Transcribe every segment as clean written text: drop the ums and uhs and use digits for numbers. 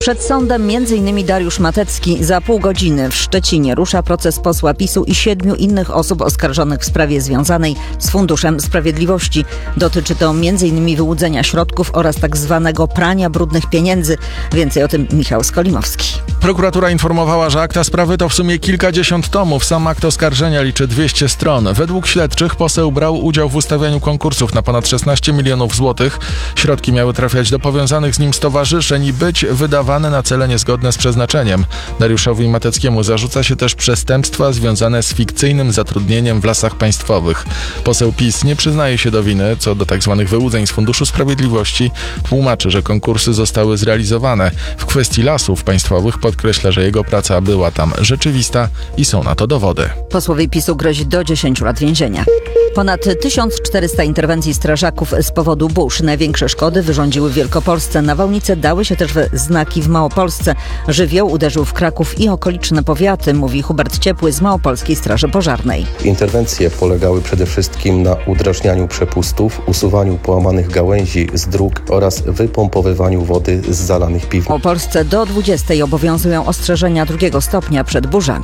Przed sądem m.in. Dariusz Matecki. Za pół godziny w Szczecinie rusza proces posła PiS-u i 7 innych osób oskarżonych w sprawie związanej z Funduszem Sprawiedliwości. Dotyczy to m.in. wyłudzenia środków oraz tak zwanego prania brudnych pieniędzy. Więcej o tym Michał Skolimowski. Prokuratura informowała, że akta sprawy to w sumie kilkadziesiąt tomów. Sam akt oskarżenia liczy 200 stron. Według śledczych poseł brał udział w ustawianiu konkursów na ponad 16 milionów złotych. Środki miały trafiać do powiązanych z nim stowarzyszeń i być wydawane na cele niezgodne z przeznaczeniem. Dariuszowi Mateckiemu zarzuca się też przestępstwa związane z fikcyjnym zatrudnieniem w Lasach Państwowych. Poseł PiS nie przyznaje się do winy co do tzw. wyłudzeń z Funduszu Sprawiedliwości. Tłumaczy, że konkursy zostały zrealizowane. W kwestii Lasów Państwowych podkreśla, że jego praca była tam rzeczywista i są na to dowody. Posłowi PiS-u grozi do 10 lat więzienia. Ponad 1400 interwencji strażaków z powodu burz. Największe szkody wyrządziły w Wielkopolsce. Nawałnice dały się też we znaki w Małopolsce. Żywioł uderzył w Kraków i okoliczne powiaty, mówi Hubert Ciepły z Małopolskiej Straży Pożarnej. Interwencje polegały przede wszystkim na udrażnianiu przepustów, usuwaniu połamanych gałęzi z dróg oraz wypompowywaniu wody z zalanych piwnic. W Małopolsce do 20 obowiązują ostrzeżenia 2 stopnia przed burzami.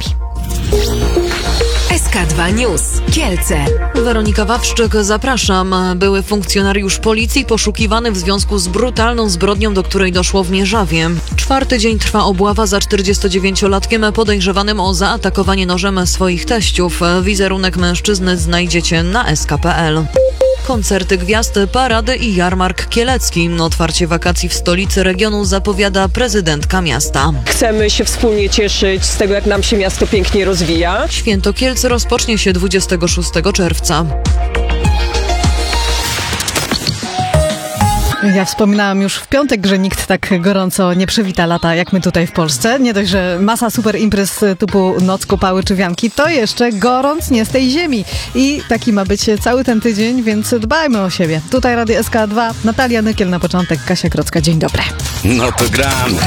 SK2 News. Kielce. Weronika Wawrzyk, zapraszam. Były funkcjonariusz policji poszukiwany w związku z brutalną zbrodnią, do której doszło w Mierzawie. 4. dzień trwa obława za 49-latkiem podejrzewanym o zaatakowanie nożem swoich teściów. Wizerunek mężczyzny znajdziecie na sk.pl. Koncerty gwiazd, parady i jarmark kielecki. Otwarcie wakacji w stolicy regionu zapowiada prezydentka miasta. Chcemy się wspólnie cieszyć z tego, jak nam się miasto pięknie rozwija. Święto Kielc rozpocznie się 26 czerwca. Ja wspominałam już w piątek, że nikt tak gorąco nie przywita lata jak my tutaj w Polsce. Nie dość, że masa super imprez typu Noc, Kopały czy Wianki, to jeszcze gorąc nie z tej ziemi. I taki ma być cały ten tydzień, więc dbajmy o siebie. Tutaj Radio SK2, Natalia Nykiel na początek, Kasia Krocka. Dzień dobry. No to gramy.